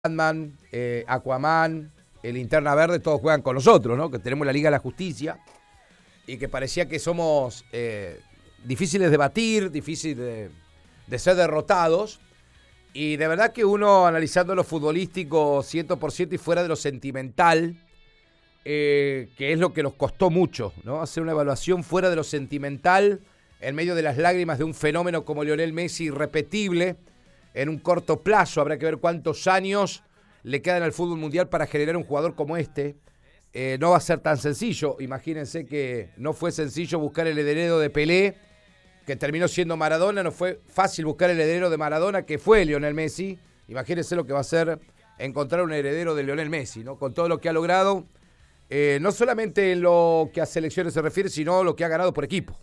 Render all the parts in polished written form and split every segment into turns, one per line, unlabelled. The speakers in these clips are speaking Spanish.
Batman, Aquaman, el Linterna Verde, todos juegan con nosotros, ¿no? Que tenemos la Liga de la Justicia y que parecía que somos difíciles de batir, difíciles de ser derrotados. Y de verdad que uno, analizando lo futbolístico 100% y fuera de lo sentimental, que es lo que nos costó mucho, ¿no? Hacer una evaluación fuera de lo sentimental, en medio de las lágrimas de un fenómeno como Lionel Messi, irrepetible, en un corto plazo. Habrá que ver cuántos años le quedan al fútbol mundial para generar un jugador como este. No va a ser tan sencillo. Imagínense que no fue sencillo buscar el heredero de Pelé, que terminó siendo Maradona. No fue fácil buscar el heredero de Maradona, que fue Lionel Messi. Imagínense lo que va a ser encontrar un heredero de Lionel Messi, ¿no? Con todo lo que ha logrado, no solamente en lo que a selecciones se refiere, sino lo que ha ganado por equipo.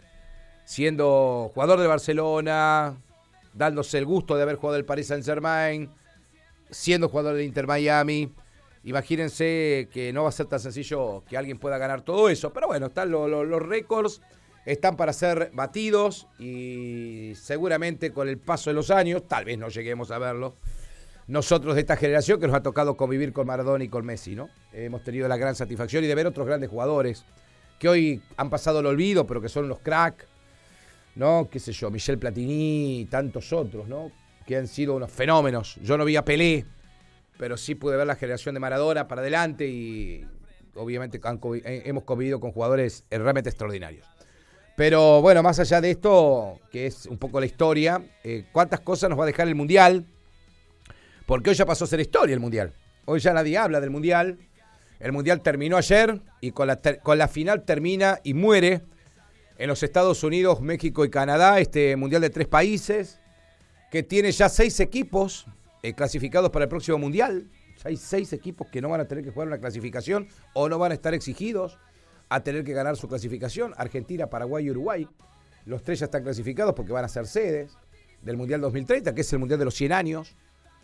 Siendo jugador de Barcelona, dándose el gusto de haber jugado el Paris Saint-Germain, siendo jugador del Inter Miami. Imagínense que no va a ser tan sencillo que alguien pueda ganar todo eso. Pero bueno, están los récords, están para ser batidos y seguramente con el paso de los años, tal vez no lleguemos a verlo, nosotros de esta generación que nos ha tocado convivir con Maradona y con Messi, ¿no? Hemos tenido la gran satisfacción y de ver otros grandes jugadores que hoy han pasado al olvido, pero que son los crack, ¿no? Qué sé yo, Michel Platini y tantos otros, ¿no? Que han sido unos fenómenos. Yo no vi a Pelé, pero sí pude ver la generación de Maradona para adelante y obviamente hemos convivido con jugadores realmente extraordinarios. Pero bueno, más allá de esto, que es un poco la historia, ¿cuántas cosas nos va a dejar el Mundial? Porque hoy ya pasó a ser historia el Mundial. Hoy ya nadie habla del Mundial. El Mundial terminó ayer y con la final termina y muere en los Estados Unidos, México y Canadá, este Mundial de 3 países, que tiene ya 6 equipos clasificados para el próximo Mundial. Hay 6 equipos que no van a tener que jugar una clasificación o no van a estar exigidos a tener que ganar su clasificación. Argentina, Paraguay y Uruguay. Los 3 ya están clasificados porque van a ser sedes del Mundial 2030, que es el Mundial de los 100 años.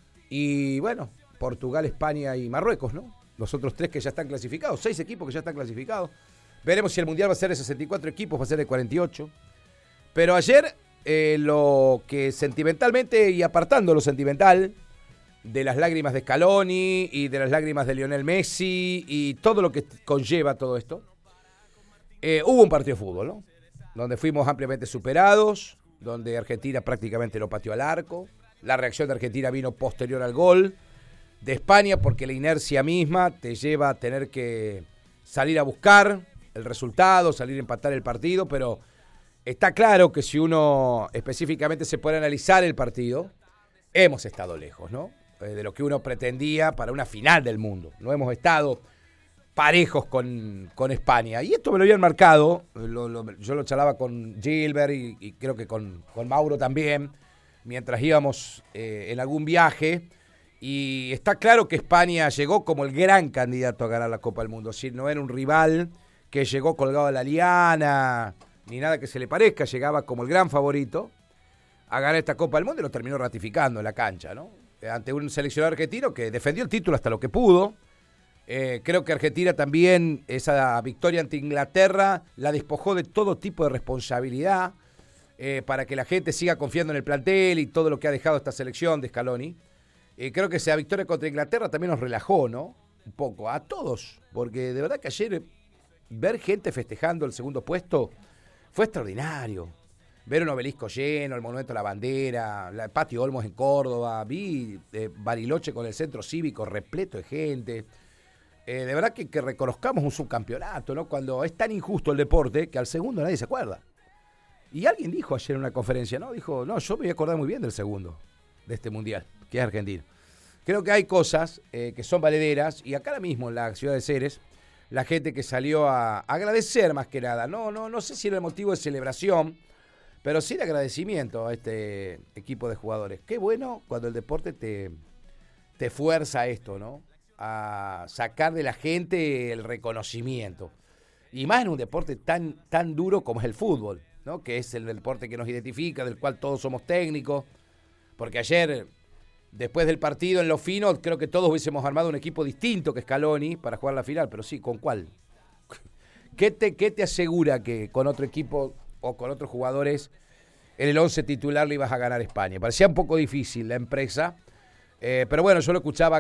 Y bueno, Portugal, España y Marruecos, ¿no? Los otros 3 que ya están clasificados. 6 equipos que ya están clasificados. Veremos si el Mundial va a ser de 64 equipos, va a ser de 48. Pero ayer, lo que sentimentalmente, y apartando lo sentimental, de las lágrimas de Scaloni y de las lágrimas de Lionel Messi y todo lo que conlleva todo esto, hubo un partido de fútbol, ¿no? Donde fuimos ampliamente superados, donde Argentina prácticamente no pateó al arco. La reacción de Argentina vino posterior al gol de España, porque la inercia misma te lleva a tener que salir a buscar el resultado, salir a empatar el partido, pero está claro que si uno específicamente se puede analizar el partido, hemos estado lejos, ¿no? De lo que uno pretendía para una final del mundo. No hemos estado parejos con España. Y esto me lo habían marcado, yo lo charlaba con Gilbert y creo que con Mauro también, mientras íbamos en algún viaje. Y está claro que España llegó como el gran candidato a ganar la Copa del Mundo. Es decir, no era un rival que llegó colgado a la liana, ni nada que se le parezca, llegaba como el gran favorito a ganar esta Copa del Mundo y lo terminó ratificando en la cancha, ¿no? Ante un seleccionado argentino que defendió el título hasta lo que pudo. Creo que Argentina también, esa victoria ante Inglaterra, la despojó de todo tipo de responsabilidad para que la gente siga confiando en el plantel y todo lo que ha dejado esta selección de Scaloni. Creo que esa victoria contra Inglaterra también nos relajó, ¿no? Un poco, a todos, porque de verdad que ayer ver gente festejando el segundo puesto fue extraordinario. Ver un obelisco lleno, el Monumento a la Bandera, el Patio Olmos en Córdoba, vi Bariloche con el centro cívico repleto de gente. De verdad que reconozcamos un subcampeonato, ¿no? Cuando es tan injusto el deporte que al segundo nadie se acuerda. Y alguien dijo ayer en una conferencia, ¿no? Dijo, no, yo me voy a acordar muy bien del segundo, de este mundial, que es Argentina. Creo que hay cosas que son valederas, y acá mismo en la ciudad de Ceres, la gente que salió a agradecer más que nada. No sé si era el motivo de celebración, pero sí de agradecimiento a este equipo de jugadores. Qué bueno cuando el deporte te fuerza a esto, ¿no? A sacar de la gente el reconocimiento. Y más en un deporte tan duro como es el fútbol, ¿no? Que es el deporte que nos identifica, del cual todos somos técnicos. Porque ayer, después del partido en lo fino, creo que todos hubiésemos armado un equipo distinto que Scaloni para jugar la final. Pero sí, ¿con cuál? ¿Qué te asegura que con otro equipo o con otros jugadores en el 11 titular le ibas a ganar a España? Parecía un poco difícil la empresa, Pero bueno, yo lo escuchaba